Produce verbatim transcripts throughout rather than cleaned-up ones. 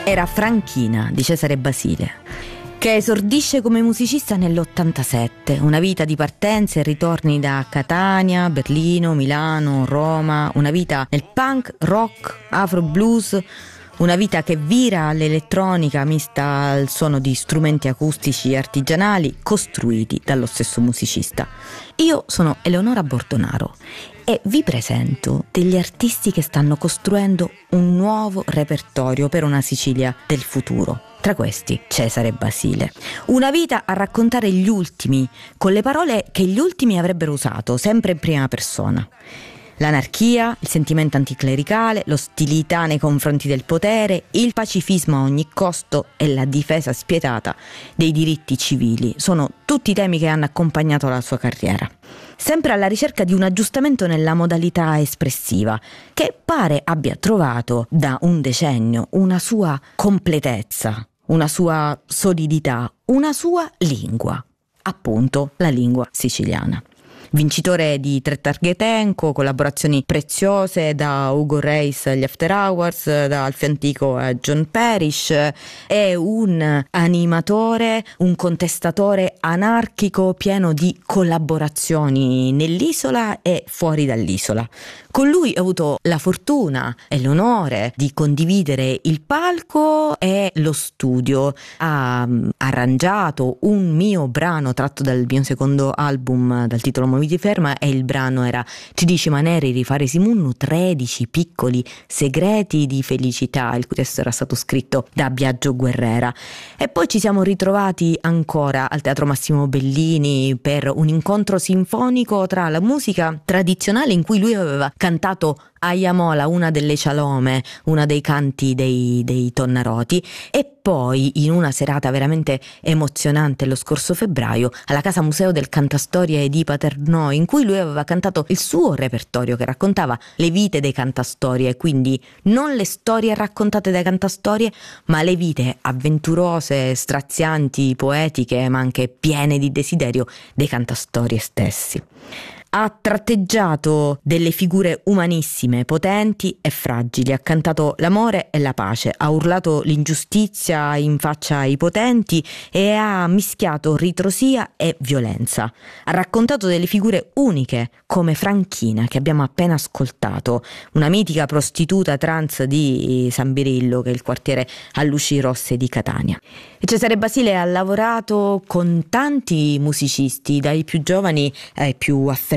era Franchina di Cesare Basile, che esordisce come musicista nell'ottantasette, una vita di partenze e ritorni da Catania, Berlino, Milano, Roma, una vita nel punk, rock, afro blues, una vita che vira all'elettronica mista al suono di strumenti acustici artigianali costruiti dallo stesso musicista. Io sono Eleonora Bordonaro e vi presento degli artisti che stanno costruendo un nuovo repertorio per una Sicilia del futuro. Tra questi Cesare Basile. Una vita a raccontare gli ultimi, con le parole che gli ultimi avrebbero usato, sempre in prima persona. L'anarchia, il sentimento anticlericale, l'ostilità nei confronti del potere, il pacifismo a ogni costo e la difesa spietata dei diritti civili sono tutti temi che hanno accompagnato la sua carriera. Sempre alla ricerca di un aggiustamento nella modalità espressiva, che pare abbia trovato da un decennio una sua completezza, una sua solidità, una sua lingua, appunto la lingua siciliana. Vincitore di tre targhe Tenco, collaborazioni preziose da Ugo Reis agli After Hours, da Alfio Antico a John Parrish, è un animatore, un contestatore anarchico pieno di collaborazioni nell'isola e fuori dall'isola. Con lui ho avuto la fortuna e l'onore di condividere il palco e lo studio. Ha arrangiato un mio brano tratto dal mio secondo album dal titolo Moviti Ferma e il brano era Ci dici Maneri rifare Simunnu, tredici piccoli segreti di felicità, il cui testo era stato scritto da Biagio Guerrera. E poi ci siamo ritrovati ancora al Teatro Massimo Bellini per un incontro sinfonico tra la musica tradizionale in cui lui aveva cantato Aiamola, una delle cialome, una dei canti dei, dei Tonnaroti, e poi in una serata veramente emozionante lo scorso febbraio alla Casa Museo del Cantastorie di Paternò, in cui lui aveva cantato il suo repertorio che raccontava le vite dei cantastorie, quindi non le storie raccontate dai cantastorie, ma le vite avventurose, strazianti, poetiche, ma anche piene di desiderio dei cantastorie stessi. Ha tratteggiato delle figure umanissime, potenti e fragili, ha cantato l'amore e la pace, ha urlato l'ingiustizia in faccia ai potenti e ha mischiato ritrosia e violenza. Ha raccontato delle figure uniche come Franchina, che abbiamo appena ascoltato, una mitica prostituta trans di San Birillo, che è il quartiere a luci rosse di Catania. E Cesare Basile ha lavorato con tanti musicisti, dai più giovani ai più affermati,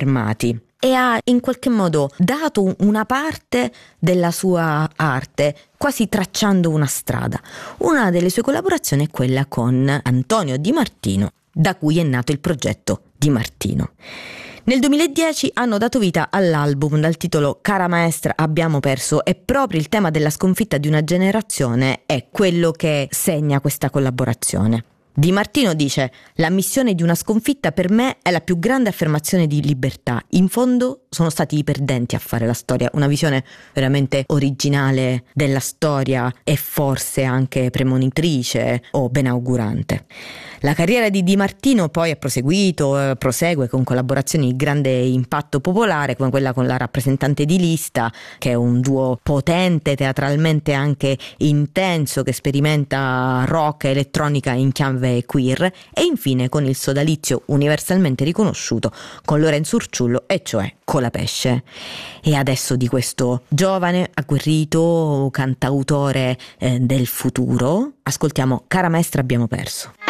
e ha in qualche modo dato una parte della sua arte, quasi tracciando una strada. Una delle sue collaborazioni è quella con Antonio Di Martino, da cui è nato il progetto Di Martino. Nel duemiladieci hanno dato vita all'album dal titolo Cara maestra abbiamo perso, e proprio il tema della sconfitta di una generazione è quello che segna questa collaborazione. Di Martino dice: la missione di una sconfitta per me è la più grande affermazione di libertà. In fondo sono stati i perdenti a fare la storia. Una visione veramente originale della storia e forse anche premonitrice o benaugurante. La carriera di Di Martino poi ha proseguito, eh, prosegue con collaborazioni di grande impatto popolare, come quella con la Rappresentante di Lista, che è un duo potente, teatralmente anche intenso, che sperimenta rock e elettronica in chiave queer, e infine con il sodalizio universalmente riconosciuto con Lorenzo Urciullo, e cioè Colapesce. E adesso di questo giovane, agguerrito cantautore eh, del futuro ascoltiamo Cara maestra abbiamo perso.